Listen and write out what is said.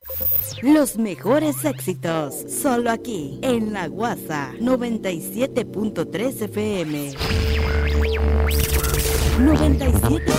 Los mejores éxitos, solo aquí, en La Guasa 97.3 FM. 97.